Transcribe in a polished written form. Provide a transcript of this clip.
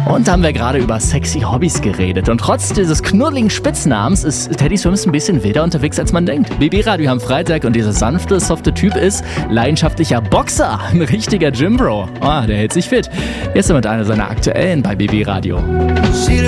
Und da haben wir gerade über sexy Hobbys geredet. Und trotz dieses knuddeligen Spitznamens ist Teddy Swims ein bisschen wilder unterwegs, als man denkt. BB Radio am Freitag und dieser sanfte, softe Typ ist leidenschaftlicher Boxer. Ein richtiger Gymbro. Der hält sich fit. Jetzt mit einer seiner aktuellen bei BB Radio.